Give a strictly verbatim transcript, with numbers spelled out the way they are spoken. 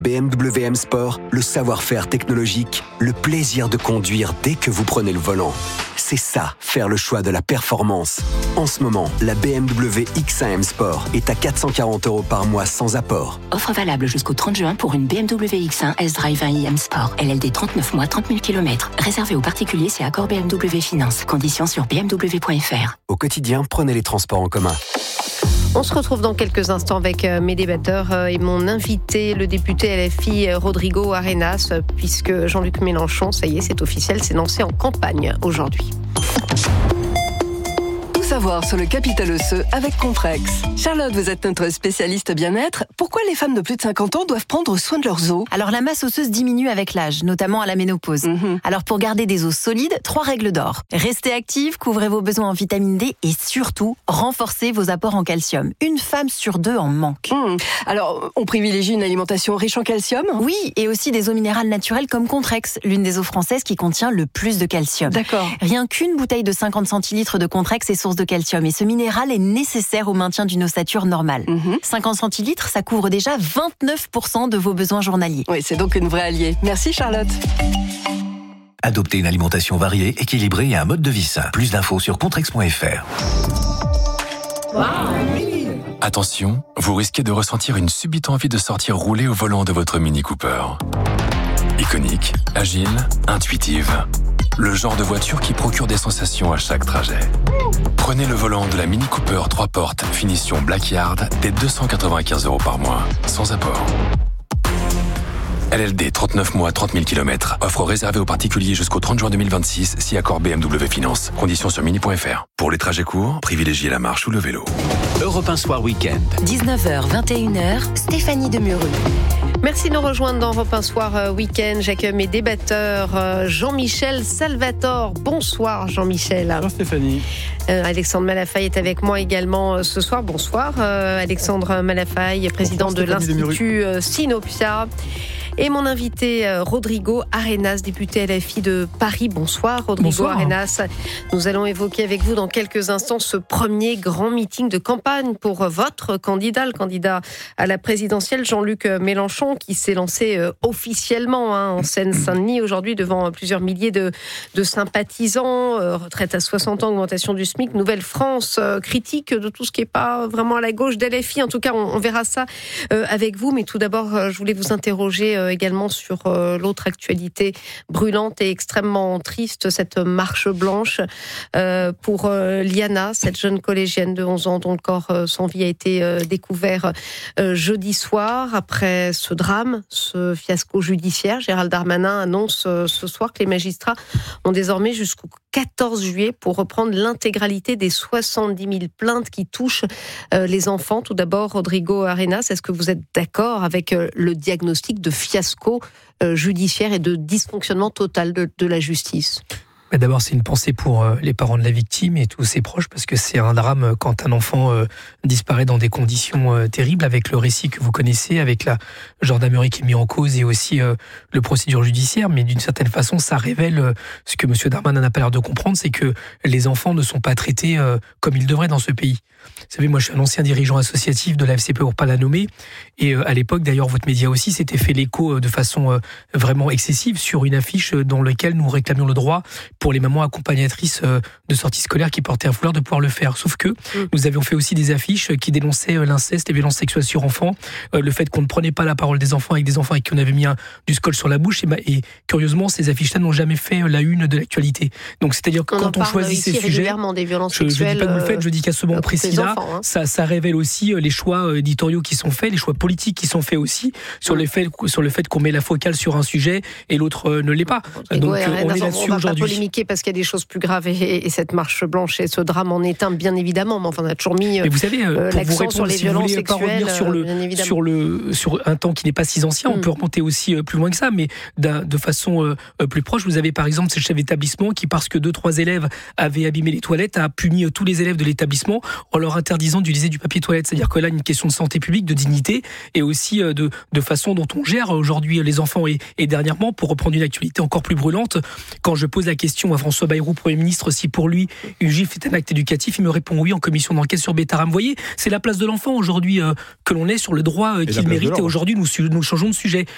B M W M Sport, le savoir-faire technologique, le plaisir de conduire dès que vous prenez le volant. C'est ça, faire le choix de la performance. En ce moment, la B M W X un M Sport est à quatre cent quarante euros par mois sans apport. Offre valable jusqu'au trente juin pour une B M W X un S-Drive un i M Sport. L L D trente-neuf mois, trente mille kilomètres. Réservé aux particuliers, c'est accord B M W Finance. Conditions sur b m w point f r. Au quotidien, prenez les transports en commun. On se retrouve dans quelques instants avec mes débatteurs et mon invité, le député L F I Rodrigo Arenas, puisque Jean-Luc Mélenchon, ça y est, c'est officiel, s'est lancé en campagne aujourd'hui. Savoir sur le capital osseux avec Comprex. Charlotte, vous êtes notre spécialiste bien-être. Pourquoi les femmes de plus de cinquante ans doivent prendre soin de leurs os ? Alors la masse osseuse diminue avec l'âge, notamment à la ménopause. Mm-hmm. Alors pour garder des os solides, trois règles d'or. Restez active, couvrez vos besoins en vitamine D et surtout, renforcez vos apports en calcium. Une femme sur deux en manque. Mmh. Alors, on privilégie une alimentation riche en calcium ? Oui, et aussi des eaux minérales naturelles comme Contrex, l'une des eaux françaises qui contient le plus de calcium. D'accord. Rien qu'une bouteille de cinquante centilitres de Contrex est source de calcium et ce minéral est nécessaire au maintien d'une ossature normale. Mmh. cinquante centilitres, ça couvre déjà vingt-neuf pour cent de vos besoins journaliers. Oui, c'est donc une vraie alliée. Merci Charlotte. Adoptez une alimentation variée, équilibrée et un mode de vie sain. Plus d'infos sur contrex point f r. Attention, vous risquez de ressentir une subite envie de sortir rouler au volant de votre Mini Cooper. Iconique, agile, intuitive. Le genre de voiture qui procure des sensations à chaque trajet. Prenez le volant de la Mini Cooper trois portes, finition Blackyard, dès deux cent quatre-vingt-quinze euros par mois, sans apport. L L D trente-neuf mois, trente mille kilomètres. Offre réservée aux particuliers jusqu'au trente juin deux mille vingt-six, si accord B M W Finance. Conditions sur mini point f r. Pour les trajets courts, privilégiez la marche ou le vélo. Europe un Soir Week-end. dix-neuf heures, vingt et une heures, Stéphanie Demureux. Merci de nous rejoindre dans Europe un Soir Week-end. J'accueille mes débatteurs Jean-Michel Salvatore. Bonsoir Jean-Michel. Bonsoir Stéphanie. Euh, Alexandre Malafaille est avec moi également ce soir. Bonsoir euh, Alexandre Malafaille, président Bonsoir, de l'Institut euh, Sinopia. Et mon invité, Rodrigo Arenas, député L F I de Paris. Bonsoir, Rodrigo Bonsoir. Arenas. Nous allons évoquer avec vous dans quelques instants ce premier grand meeting de campagne pour votre candidat, le candidat à la présidentielle, Jean-Luc Mélenchon, qui s'est lancé officiellement hein, en Seine-Saint-Denis aujourd'hui devant plusieurs milliers de, de sympathisants. Euh, retraite à soixante ans, augmentation du SMIC, Nouvelle-France, euh, critique de tout ce qui n'est pas vraiment à la gauche d'L F I. En tout cas, on, on verra ça euh, avec vous. Mais tout d'abord, euh, je voulais vous interroger euh, également sur euh, l'autre actualité brûlante et extrêmement triste, cette marche blanche euh, pour euh, Liana, cette jeune collégienne de onze ans dont le corps euh, sans vie a été euh, découvert euh, jeudi soir. Après ce drame, ce fiasco judiciaire, Gérald Darmanin annonce euh, ce soir que les magistrats ont désormais jusqu'au quatorze juillet pour reprendre l'intégralité des soixante-dix mille plaintes qui touchent euh, les enfants. Tout d'abord, Rodrigo Arenas, est-ce que vous êtes d'accord avec euh, le diagnostic de fiasco euh, judiciaire et de dysfonctionnement total de, de la justice ? D'abord, c'est une pensée pour les parents de la victime et tous ses proches, parce que c'est un drame quand un enfant disparaît dans des conditions terribles, avec le récit que vous connaissez, avec la gendarmerie qui est mise en cause et aussi le procédure judiciaire. Mais d'une certaine façon, ça révèle ce que M. Darmanin n'a pas l'air de comprendre, c'est que les enfants ne sont pas traités comme ils devraient dans ce pays. Vous savez, moi, je suis un ancien dirigeant associatif de la F C P pour pas la nommer. Et à l'époque, d'ailleurs, votre média aussi s'était fait l'écho de façon vraiment excessive sur une affiche dans laquelle nous réclamions le droit pour les mamans accompagnatrices de sortie scolaire qui portaient un foulard de pouvoir le faire. Sauf que mmh. nous avions fait aussi des affiches qui dénonçaient l'inceste, les violences sexuelles sur enfants, le fait qu'on ne prenait pas la parole des enfants avec des enfants et qu'on avait mis un, du scotch sur la bouche. Et, et curieusement, ces affiches-là n'ont jamais fait la une de l'actualité. Donc, c'est-à-dire que on quand on choisit ces sujets, des violences je ne dis pas que vous le faites, euh, je dis qu'à ce moment précis là, hein. ça, ça révèle aussi les choix éditoriaux qui sont faits, les choix politiques qui sont faits aussi sur, mmh. le, fait, sur le fait qu'on met la focale sur un sujet et l'autre ne l'est pas. Et Donc, ouais, on est là-dessus on va aujourd'hui. Pas polémiquer parce qu'il y a des choses plus graves et, et cette marche blanche et ce drame en est un, bien évidemment. Mais enfin, on a toujours mis mais vous savez, euh, l'accent répondre, sur les si violences sexuelles. Pas revenir sur le, bien évidemment. Sur, le, sur un temps qui n'est pas si ancien, mmh. on peut remonter aussi plus loin que ça, mais de façon euh, plus proche. Vous avez par exemple ce chef d'établissement qui, parce que deux, trois élèves avaient abîmé les toilettes, a puni tous les élèves de l'établissement en leur interdisant d'utiliser du papier toilette. C'est-à-dire que là, une question de santé publique, de dignité et aussi de, de façon dont on gère aujourd'hui les enfants. Et, et dernièrement, pour reprendre une actualité encore plus brûlante, quand je pose la question à François Bayrou, Premier ministre, si pour lui une gifle est un acte éducatif, il me répond oui en commission d'enquête sur Bétaram. Vous voyez, c'est la place de l'enfant aujourd'hui euh, que l'on est sur le droit euh, qu'il mérite et aujourd'hui nous, nous changeons de sujet.